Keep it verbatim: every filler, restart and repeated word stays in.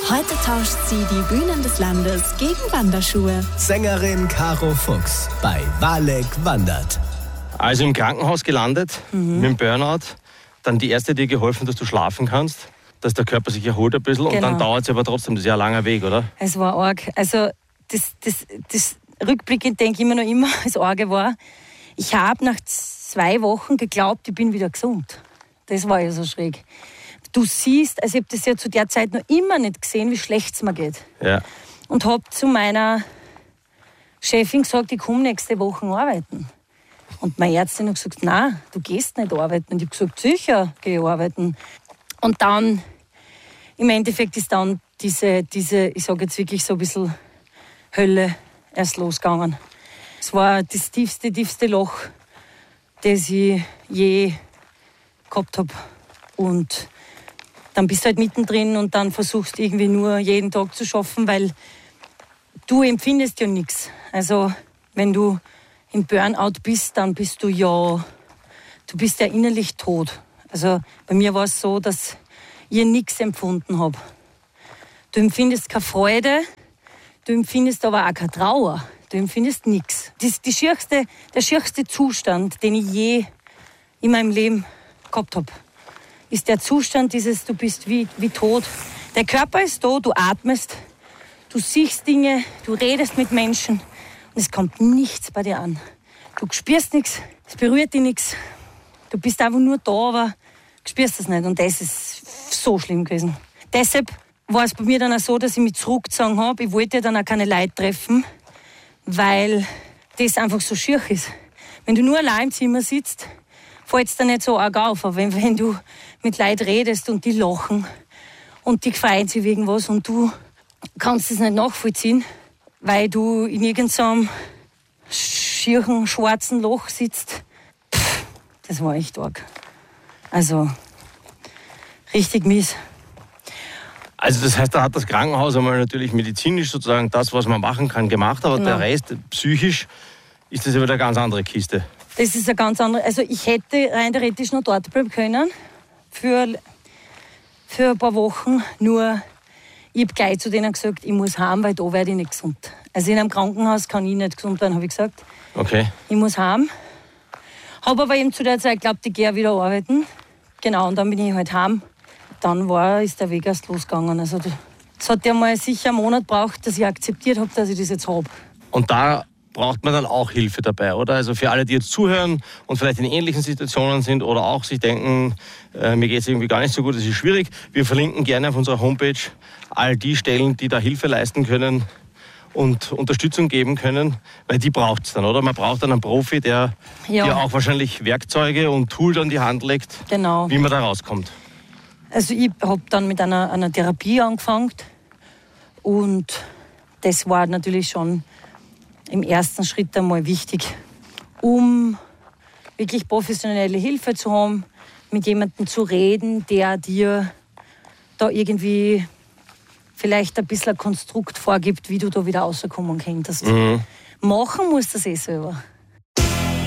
Heute tauscht sie die Bühnen des Landes gegen Wanderschuhe. Sängerin Caro Fuchs bei Walek wandert. Also im Krankenhaus gelandet, mhm. mit dem Burnout. Dann die Ärzte dir geholfen, dass du schlafen kannst, dass der Körper sich erholt ein bisschen. Genau. Und dann dauert es aber trotzdem, das ist ja ein langer Weg, oder? Es war arg. Also das, das, das rückblickend denke ich immer noch immer, das Arge war, ich habe nach zwei Wochen geglaubt, ich bin wieder gesund. Das war ja so schräg. Du siehst, also ich habe das ja zu der Zeit noch immer nicht gesehen, wie schlecht es mir geht. Ja. Und habe zu meiner Chefin gesagt, ich komme nächste Woche arbeiten. Und meine Ärztin hat gesagt, nein, du gehst nicht arbeiten. Und ich habe gesagt, sicher, gehe ich arbeiten. Und dann, im Endeffekt ist dann diese, diese ich sage jetzt wirklich so ein bisschen Hölle erst losgegangen. Es war das tiefste, tiefste Loch, das ich je gehabt habe. Und dann bist du halt mittendrin und dann versuchst du irgendwie nur jeden Tag zu schaffen, weil du empfindest ja nichts. Also wenn du im Burnout bist, dann bist du ja, du bist ja innerlich tot. Also bei mir war es so, dass ich nichts empfunden habe. Du empfindest keine Freude, du empfindest aber auch keine Trauer, du empfindest nichts. Das ist die schierste, der schierste Zustand, den ich je in meinem Leben gehabt habe. Ist der Zustand dieses, du bist wie, wie tot. Der Körper ist da, du atmest, du siehst Dinge, du redest mit Menschen und es kommt nichts bei dir an. Du spürst nichts, es berührt dich nichts. Du bist einfach nur da, aber du spürst es nicht und das ist so schlimm gewesen. Deshalb war es bei mir dann auch so, dass ich mich zurückgezogen habe. Ich wollte dann auch keine Leute treffen, weil das einfach so schier ist. Wenn du nur allein im Zimmer sitzt, fällt es dir nicht so arg auf. Aber wenn, wenn du mit Leuten redest und die lachen und die freuen sich wegen was und du kannst es nicht nachvollziehen, weil du in irgendeinem schieren, schwarzen Loch sitzt. Pff, das war echt arg. Also, richtig mies. Also das heißt, da hat das Krankenhaus einmal natürlich medizinisch sozusagen das, was man machen kann, gemacht, aber genau. Der Rest, psychisch, ist das ja wieder eine ganz andere Kiste. Das ist eine ganz andere. Also ich hätte rein theoretisch noch dort bleiben können für, für ein paar Wochen. Nur ich habe gleich zu denen gesagt, ich muss heim, weil da werde ich nicht gesund. Also in einem Krankenhaus kann ich nicht gesund werden, habe ich gesagt. Okay. Ich muss heim. Habe aber eben zu der Zeit geglaubt, ich gehe wieder arbeiten. Genau, und dann bin ich halt heim. Dann war, ist der Weg erst losgegangen. Also es hat ja mal sicher einen Monat gebraucht, dass ich akzeptiert habe, dass ich das jetzt habe. Und da braucht man dann auch Hilfe dabei, oder? Also für alle, die jetzt zuhören und vielleicht in ähnlichen Situationen sind oder auch sich denken, äh, mir geht es irgendwie gar nicht so gut, das ist schwierig. Wir verlinken gerne auf unserer Homepage all die Stellen, die da Hilfe leisten können und Unterstützung geben können, weil die braucht es dann, oder? Man braucht dann einen Profi, der ja. dir auch wahrscheinlich Werkzeuge und Tools an die Hand legt, genau. wie man da rauskommt. Also ich habe dann mit einer, einer Therapie angefangen und das war natürlich schon im ersten Schritt einmal wichtig, um wirklich professionelle Hilfe zu haben, mit jemandem zu reden, der dir da irgendwie vielleicht ein bisschen ein Konstrukt vorgibt, wie du da wieder rauskommen könntest. Mhm. Machen musst du das eh selber.